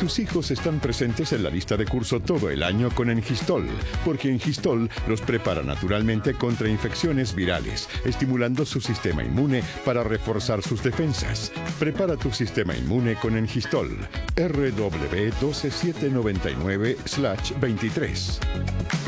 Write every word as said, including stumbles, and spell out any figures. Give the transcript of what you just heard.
Tus hijos están presentes en la lista de curso todo el año con Engistol, porque Engistol los prepara naturalmente contra infecciones virales, estimulando su sistema inmune para reforzar sus defensas. Prepara tu sistema inmune con Engistol. R W uno dos siete nueve nueve veintitrés.